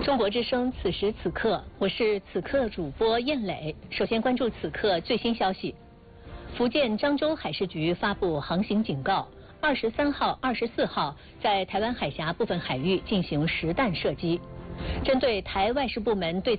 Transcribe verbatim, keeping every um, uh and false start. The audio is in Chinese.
中国之声，此时此刻，我是此刻主播燕磊。首先关注此刻最新消息：福建漳州海事局发布航行警告，二十三号、二十四号在台湾海峡部分海域进行实弹射击。针对台外事部门对